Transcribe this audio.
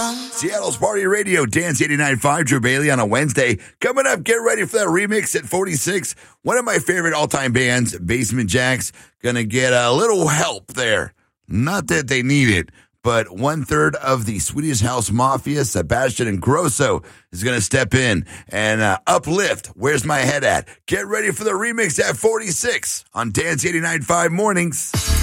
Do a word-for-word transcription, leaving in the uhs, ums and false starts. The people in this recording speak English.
Seattle's Party Radio, Dance eighty-nine point five, Drew Bailey on a Wednesday. Coming up, get ready for that remix at forty-six. One of my favorite all-time bands, Basement Jaxx, gonna get a little help there. Not that they need it, but one-third of the Swedish House Mafia, Sebastian Ingrosso, is gonna step in and uh, uplift Where's My Head At. Get ready for the remix at forty-six on Dance eighty-nine point five Mornings.